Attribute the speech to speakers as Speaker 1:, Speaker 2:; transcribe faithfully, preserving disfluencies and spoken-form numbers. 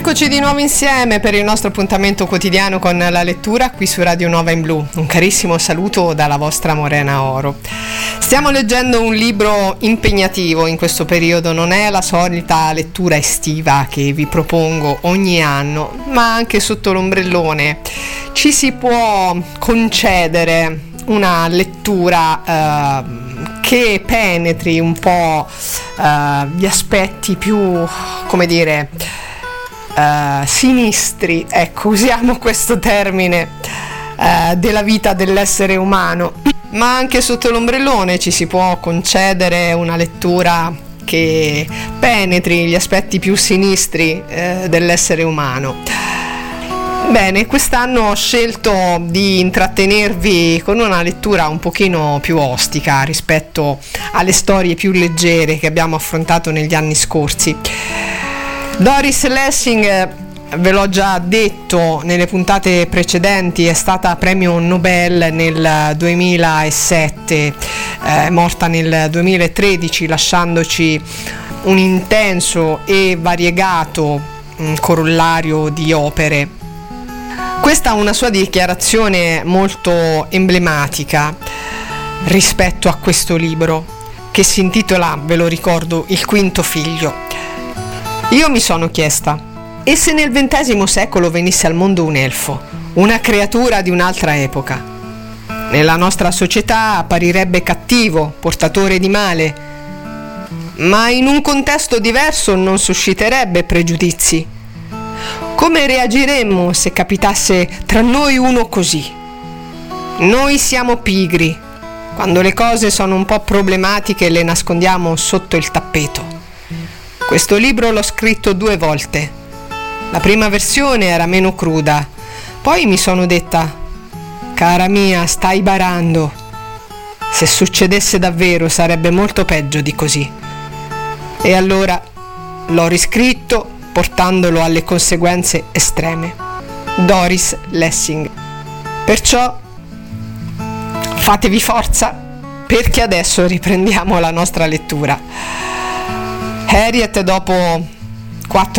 Speaker 1: Eccoci di nuovo insieme per il nostro appuntamento quotidiano con la lettura qui su Radio Nova in Blu. Un carissimo saluto dalla vostra Morena Oro. Stiamo leggendo un libro impegnativo in questo periodo, non è la solita lettura estiva che vi propongo ogni anno, ma anche sotto l'ombrellone ci si può concedere una lettura eh, che penetri un po' eh, gli aspetti più, come dire, Uh, sinistri, ecco, usiamo questo termine, uh, della vita dell'essere umano, ma anche sotto l'ombrellone ci si può concedere una lettura che penetri gli aspetti più sinistri uh, dell'essere umano. Bene, quest'anno ho scelto di intrattenervi con una lettura un pochino più ostica rispetto alle storie più leggere che abbiamo affrontato negli anni scorsi. Doris Lessing, ve l'ho già detto nelle puntate precedenti, è stata premio Nobel nel duemilasette, eh, morta nel duemilatredici, lasciandoci un intenso e variegato um, corollario di opere. Questa è una sua dichiarazione molto emblematica rispetto a questo libro, che si intitola, ve lo ricordo, Il quinto figlio. Io mi sono chiesta, e se nel ventesimo secolo venisse al mondo un elfo, una creatura di un'altra epoca? Nella nostra società apparirebbe cattivo, portatore di male, ma in un contesto diverso non susciterebbe pregiudizi. Come reagiremmo se capitasse tra noi uno così? Noi siamo pigri, quando le cose sono un po' problematiche le nascondiamo sotto il tappeto. Questo libro l'ho scritto due volte. La prima versione era meno cruda. Poi mi sono detta, cara mia, stai barando. Se succedesse davvero sarebbe molto peggio di così. E allora l'ho riscritto portandolo alle conseguenze estreme. Doris Lessing. Perciò fatevi forza, perché adesso riprendiamo la nostra lettura. Harriet, dopo quattro